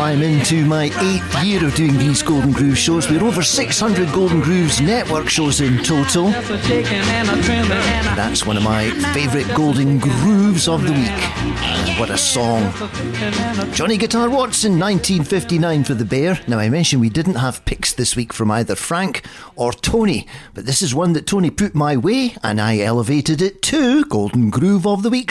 I'm into my 8th year of doing these Golden Groove shows. We're over 600 Golden Grooves network shows in total. That's one of my favourite Golden Grooves of the week. And what a song. Johnny Guitar Watson, 1959 for The Bear. Now, I mentioned we didn't have picks this week from either Frank or Tony, but this is one that Tony put my way and I elevated it to Golden Groove of the Week